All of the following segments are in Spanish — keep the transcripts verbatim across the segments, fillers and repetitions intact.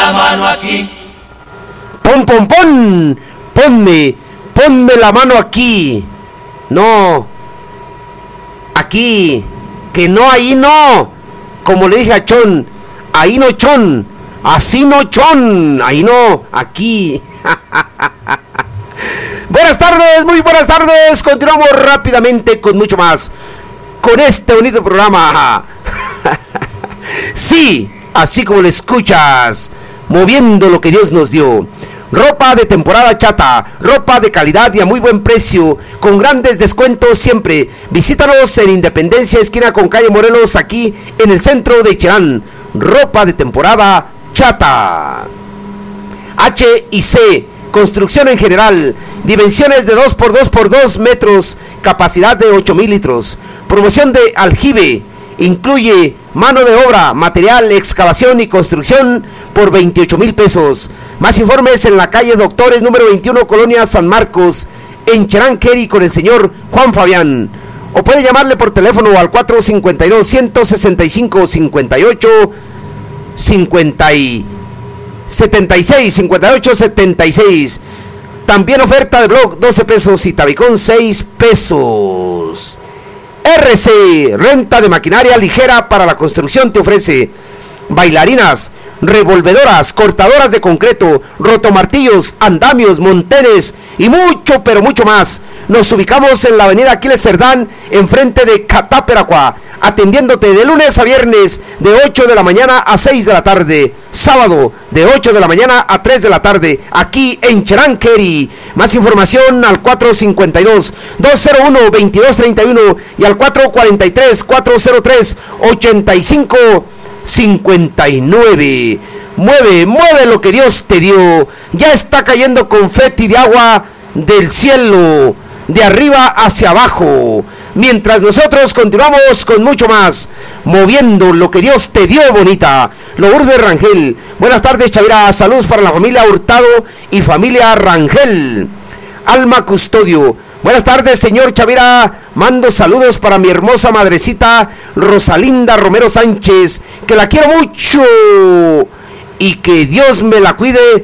la mano aquí. Pon, pon, pon, ponme, ponme la mano aquí. No, aquí, que no, ahí no. Como le dije a Chon, ahí no Chon, así no Chon, ahí no, aquí. Buenas tardes, muy buenas tardes. Continuamos rápidamente con mucho más, con este bonito programa. Sí, así como lo escuchas, moviendo lo que Dios nos dio. Ropa de temporada chata, ropa de calidad y a muy buen precio, con grandes descuentos siempre. Visítanos en Independencia, esquina con calle Morelos, aquí en el centro de Cherán. Ropa de temporada chata. H y C, construcción en general, dimensiones de dos por dos por dos metros, capacidad de ocho mil litros. Promoción de aljibe, incluye mano de obra, material, excavación y construcción por veintiocho mil pesos. Más informes en la calle Doctores número veintiuno, Colonia San Marcos, en Cherán, Keri, con el señor Juan Fabián. O puede llamarle por teléfono al cuatro cinco dos, uno seis cinco, cinco ocho, cincuenta y setenta y seis, cincuenta y ocho setenta y seis. También oferta de blog, doce pesos y tabicón, seis pesos. R C, renta de maquinaria ligera para la construcción, te ofrece bailarinas, revolvedoras, cortadoras de concreto, rotomartillos, andamios, montenes y mucho, pero mucho más. Nos ubicamos en la avenida Aquiles Cerdán, enfrente de Cataperacua, atendiéndote de lunes a viernes de ocho de la mañana a seis de la tarde, sábado de ocho de la mañana a tres de la tarde, aquí en Cherán, Keri. Más información al cuatro cinco dos, dos cero uno, veintidós treinta y uno y al cuatro cuatro tres, cuatro cero tres, ochenta y cinco cincuenta y nueve. Mueve, mueve lo que Dios te dio. Ya está cayendo confeti de agua del cielo, de arriba hacia abajo, mientras nosotros continuamos con mucho más, moviendo lo que Dios te dio, bonita. Lourdes Rangel, buenas tardes, Chavira. Saludos para la familia Hurtado y familia Rangel. Alma Custodio, buenas tardes, señor Chavira. Mando saludos para mi hermosa madrecita Rosalinda Romero Sánchez, que la quiero mucho y que Dios me la cuide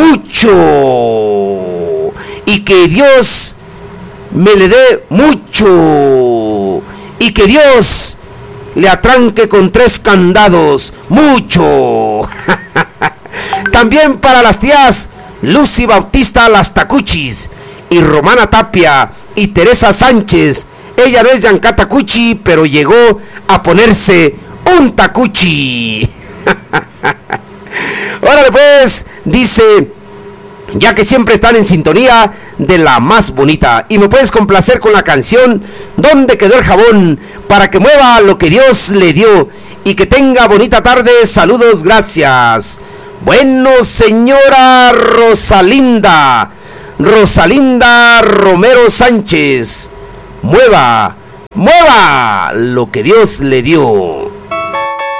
mucho y que Dios me le dé mucho y que Dios le atranque con tres candados mucho. También para las tías Lucy Bautista Las Tacuchis y Romana Tapia y Teresa Sánchez. Ella no es Yanka Tacuchi, pero llegó a ponerse un tacuchi. Órale pues, dice, ya que siempre están en sintonía de la más bonita, y me puedes complacer con la canción ¿Dónde quedó el jabón? Para que mueva lo que Dios le dio y que tenga bonita tarde. Saludos, gracias. Bueno, señora Rosalinda Rosalinda Romero Sánchez, mueva, mueva lo que Dios le dio.